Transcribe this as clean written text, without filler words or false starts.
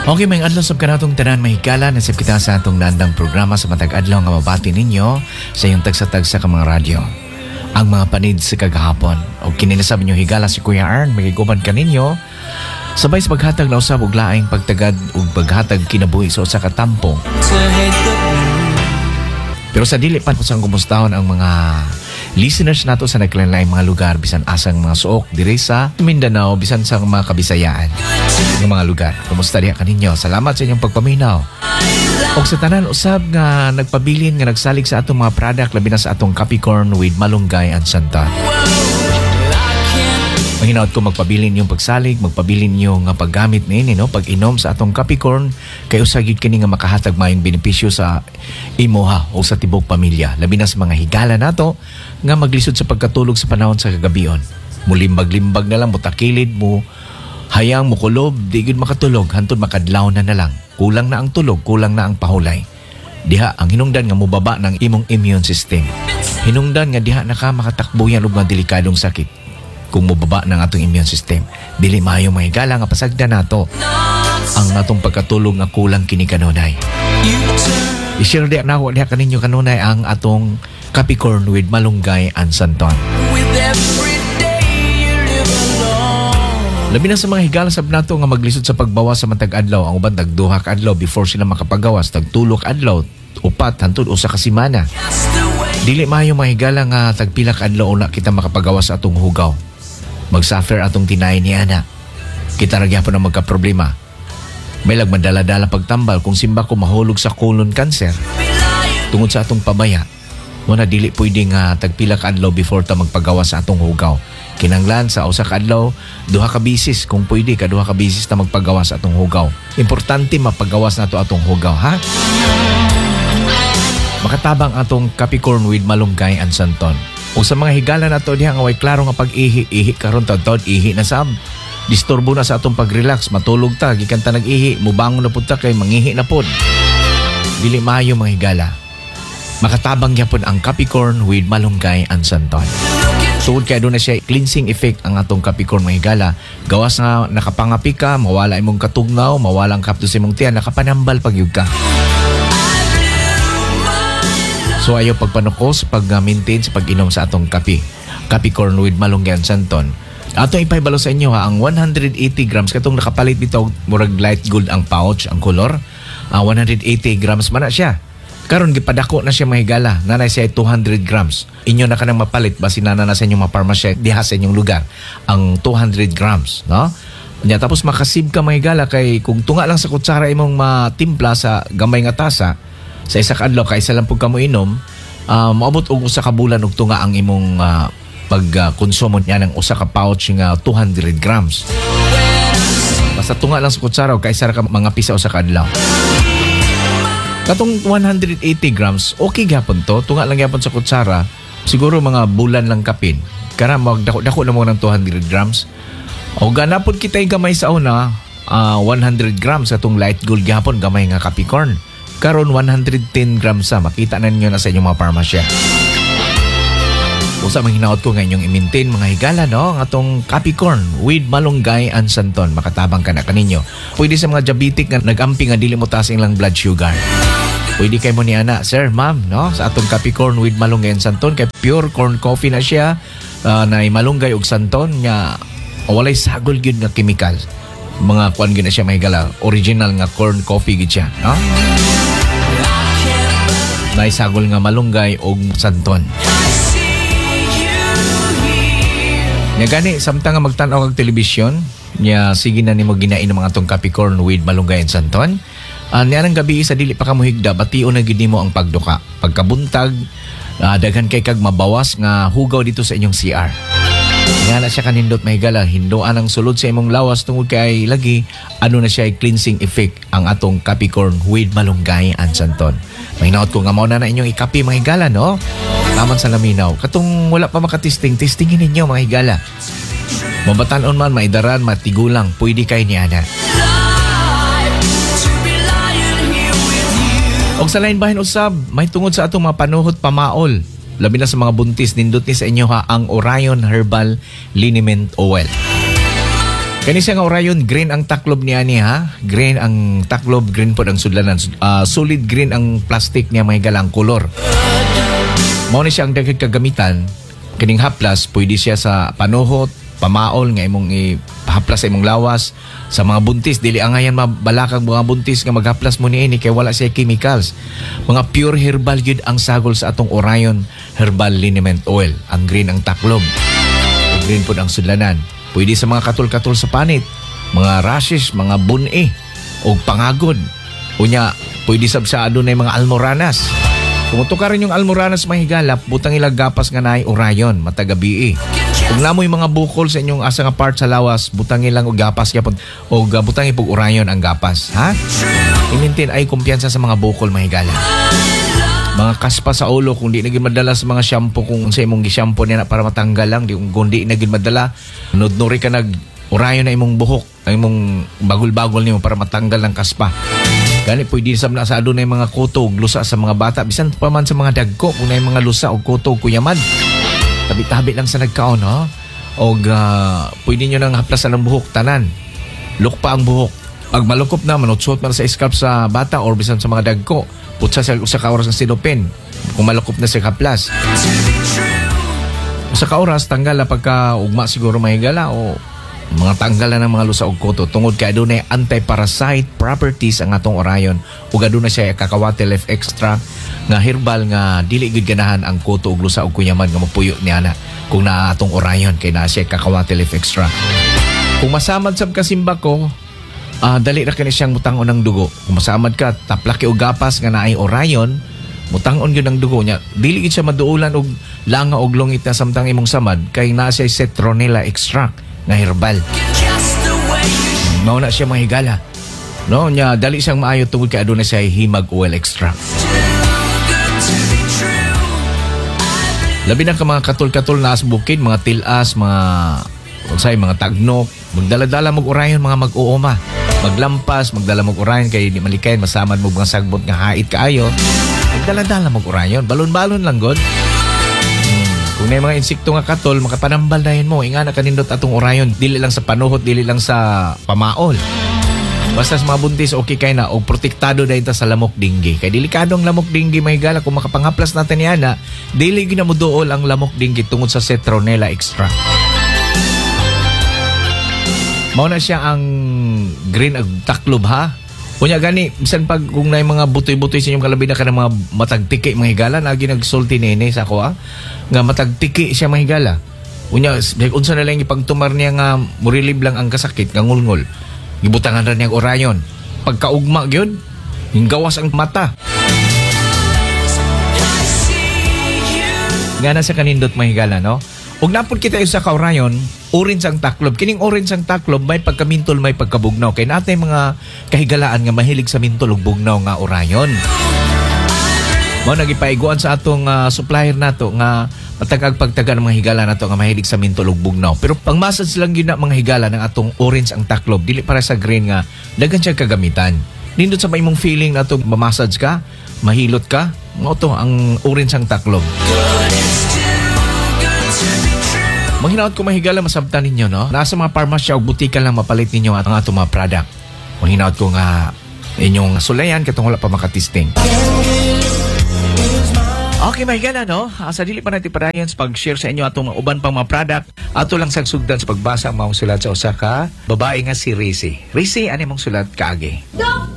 Okay, may adlaw sab kanatong tanan mahigala nasib kita sa atong nandang programa sa matag adlaw nga mabati ninyo sa iyong tagsa-tagsa ka mga radyo. Ang mga panid sa kagahapon. O kininasab ninyo higala si Kuya Arn, magiguban ka ninyo. Sabay sa paghatag na usab og laing pagtagad ug paghatag kinabuhi sa usa ka tampong. Pero sa dili pa kusang kumustahon ang mga listeners nato sa naglain-laing mga lugar bisan asang mga suok diri sa Mindanao bisan sa mga Kabisayaan ng mga lugar. Kumusta diha kaninyo? Salamat sa inyong pagpaminaw. O sa tanan usab nga nagpabilin nga nagsalig sa atong mga product labi na sa atong Capricorn with Malunggay and Santan. Mahinaot ko magpabilin yung pagsalig, magpabilin yung paggamit ni no? Pag-inom sa atong Capricorn, kayo sa yun kini nga makahatag mayong benepisyo sa imoha o sa tibok pamilya. Labi na sa mga higala nato nga maglisod sa pagkatulog sa panahon sa kagabion. Mulimbag-limbag na lang, mutakilid mo, hayang mo kulob, di gud makatulog, hantod makadlaw na lang. Kulang na ang tulog, kulang na ang pahulay. Diha, ang hinungdan nga mubaba ng imong immune system. Hinungdan nga diha na ka makatakbo yan og mga delikadong sakit. Kung mubaba ng atong immune system, dili maayo mahigala nga pasagda nato ang natong pagkatulog nga kulang kini kanunay. I-share diha na ako diha kaninyo kanunay ang atong Capricorn with Malunggay and Santan. Labi na sa mga higala sab nato nga maglisod sa pagbawas sa matag adlaw, ang uban tagduha ka adlaw before sila makapagawas, tagtulok adlaw, upat hantod usa ka semana. Dili maayo mga higala nga tagpila ka adlaw una kita makapagawas sa atong hugaw. Magsuffer atong tinay ni ana. Kita ra gyapon ang magka-problema. May madala-dala pagtambal kung simba ko mahulog sa colon cancer. Tungod sa atong pabaya, wala dili pwede nga tagpila ka adlaw before ta magpagawas sa atong hugaw. Kinanglan sa usa ka adlaw, duha ka bisis kung pwede ka duha ka bisis ta magpagawas sa atong hugaw. Importante mapagawas nato atong hugaw, ha? Makatabang atong Capricorn with Malunggay and Santan. O sa mga higala nato diha nga way klaro nga pag-ihi karon taud ihi na sab. Disturbo na sa atong pag-relax, matulog ta gikan ta nag-ihi, mubangon na pud ta kay mangihi na pud. Dili maayo mga higala. Makatabang gyapon ang Capricorn with Malunggay and Santan. Tuod kay aduna siya cleansing effect ang atong Capricorn mga higala. Gawas nga nakapangapi ka, mawala imong katugnaw, mawala ang kapto sa imong tiyan, nakapanambal pagyud ka. So ayaw pagpanukos, pag-maintain sa pag-inom sa atong kape. Capricorn with Malunggay and Santan. Atong ipaybalo sa inyo ha, ang 180 grams, katong nakapalit dito, murag light gold ang pouch, ang color. 180 grams man na siya. Karon gipadako na siya mahigala, nanay siya 200 grams. Inyo na ka nang mapalit, basi na sa inyong maparmasya, diha sa inyong lugar, ang 200 grams. No? Tapos makasib ka mahigala kay kung tunga lang sa kutsara imong matimpla sa gamay nga tasa, sa isa ka adlaw kay isa lang pud kamo inom, maabot og usa ka bulan og tunga ang imong pagkonsumo niya ng usa ka pouch nga 200 grams. Basta tunga lang sa kutsara kay isa ka mga pisa usa ka adlaw. Katong 180 grams, okay gyapon to, tunga lang gyapon sa kutsara, siguro mga bulan lang kapin. Kana magdako-dako na mo ng 200 grams. O ganapon kitay gamay sa una, 100 grams atong light gold gyapon gamay nga Capricorn. Karon 110 grams sa makita na ninyo na sa inyong mga parmasya. Usa mang hinaot ko nga inyong i-maintain mga higala no, ang atong Capricorn with Malunggay and Santan, makatabang ka na kaninyo. Pwede sa mga diabetic nga nagampi nga dili mo taas ilang blood sugar. Pwede kay mo ni ana, sir, ma'am, no, sa atong Capricorn with Malunggay and Santan, kay pure corn coffee na siya, na malunggay ug santon nga walay sagol gyud nga chemical. Mga kuan gyud na siya mahigala, original nga corn coffee gyud siya, no? Naisagol nga malunggay o santon. Nga gani, samtang nga magtanaw kag telebisyon, niya sige na nimo ginain ng mga tong Capricorn with Malunggay and Santan. Niarang gabi sa dili pa ka muhigda, bation na gid nimo ang pagduka. Pagkabuntag, daghan kay kag mabawas nga hugaw dito sa inyong CR. Nga na siya kanindot mahigala, hinduan ang sulod sa imong lawas tungod kay lagi, ano na siya cleansing effect ang atong Capricorn with Malunggay and Santan. Mahinaot ko nga mao na inyong ikapi mga higala, no? Taman sa laminaw. Katong wala pa makatesting, testingin ninyo mga higala. Mabatanon man, maidaran, matigulang, pwede kay ni ana. O sa lain bahin usab, may tungod sa atong mga panuhot pamaol. Labi na sa mga buntis, nindot ni sa inyo ha, ang Orion Herbal Liniment Oil. Kani siya nga orayon, green ang taklob niya ha. Green ang taklob, green po ang sudlanan. Solid green ang plastic niya, may galang kolor. Mao ni siya ang dagdag kagamitan. Kining haplas, pwede siya sa panuhot, pamaol nga imong haplas sa imong lawas. Sa mga buntis, dili angayan mabalakag mga buntis nga maghaplas mo niini kay wala siya chemicals. Mga pure herbal yun ang sagol sa atong Orion Herbal Liniment Oil. Ang green ang taklob. Green po ang sudlanan. Pwede sa mga katul-katul sa panit, mga rashes, mga buni, o pangagod. Unya, pwede sa adunay mga almoranas. Kung ka rin yung almoranas mahigalap, butang ilang gapas nga naay Orion, matagabi. Kung namoy mga bukol sa inyong asa nga part sa lawas, butang ilang gapas yapon o butang ipog Orion ang gapas. Ha? Imintin ay kumpiyansa sa mga bukol mahigala. Mga kaspa sa ulo, kung di naging madala sa mga shampoo, kung sa imong gi-shampoo niya na para matanggal lang, kung di naging madala, nudnuri ka nag-Orion na imong buhok, ang imong bagol-bagol niyo para matanggal ng kaspa. Gani, pwede sa adunay mga kutog, lusa sa mga bata, bisan pa man sa mga dagko, kung na mga lusa o kutog, kuyaman. Tabi-tabi lang sa nagkaon, no? O pwede nyo nang haplasan ng buhok, tanan. Lukpa ang buhok. Pag malukop na, manutsot man sa scalp sa bata or bisan sa mga dagko, putsa sa ka oras ng sinupin. Kung malukop na sa kaplas. Sa ka oras, tanggal na pagka ugma siguro mahigala o mga tanggal na ng mga lusa o koto. Tungod kay adunay anti-parasite properties ang atong Orion. Ug adunay siya kakawate leaf extract nga herbal nga dili gid ganahan ang koto ug lusa ug kuyaman nga mapuyo niya na kung naa atong Orion kay naa siya kakawate leaf extract. Kung masamad sab kasimba ko, dali ra kani siyang mutangon ng dugo. Kung masamad ka, taplaki o gapas nga naay Orion, mutangon yun ang dugo niya. Dili gid siya maduulan og langa og lungit na samtang imong samad kay naa siya citronella extract nga herbal. Mao na siya mahigala. No, nya dali siyang maayo tungod kay adunay siya himag oil extract. Labi na ka mga katul-katul na sa bukid, mga tilas, mga tagnok, magdala-dala mag Orion mga mag-uuma. Maglampas, magdala mag Orion kay di malikayan, masamad mo mga sagbot nga hait kaayo. Magdala-dala mag Orion, balon-balon lang god. Kung may mga insekto nga katol, makapanambal na yun mo. Inga na kanindot atong Orion, dili lang sa panuhot, dili lang sa pamaol. Basta sa mga buntis, okay kay na. O protektado dahil ta sa lamok dinggi. Kaya delikadong lamok dinggi, mahigala. Kung makapangaplas natin yan na, dili ginamudool ang lamok dinggi tungod sa citronella extract. Mao na siya ang green ag taklob ha. Kunya gani, bisan pag kung na mga butoy-butoy sa inyong kalabi na ka ng mga matagtiki mga higala, lagi nagsulti nene sa ako nga matagtiki siya mga higala. Kunya, unsa na lang ipagtumar niya nga murilib lang ang kasakit, nga ngulngol. Gibutangan rin niya ang Orion. Pagkaugma yun, yung gawas ang mata. Nga na sa kanindot mga higala, no? Ug napod kita sa ka-Orion, orange ang taklob. Kining orange ang taklob, may pagkamintol, may pagkabugnaw. Kaya natin mga kahigalaan nga mahilig sa mintol ug bugnaw nga Orion. Mao nagipaiguan sa atong supplier nato nga matagag pagtaga ng mga higala nato nga mahilig sa mintol ug bugnaw. Pero pang-massage lang yun na mga higala ng atong orange ang taklob. Dili para sa green nga daghan siya kagamitan. Nindot sa may mong feeling nato mamassage ka, mahilot ka, mao to ang orange ang taklob. Manghinaot ko mahigala, masabtan ninyo, no? Nasa mga parmasya o butika lang mapalit ninyo ang atong mga product. Manghinaot ko nga inyong sulayan katong wala pa makatisting. Okay, mahigala, no? Sa dili pa natin padayon sa pag-share sa inyo atong uban pang mga product. Ato lang sagsugdan sa pagbasa ang mga sulat sa usa ka babae nga si Rizy. Rizy, ano mong sulat kaagi? Doc!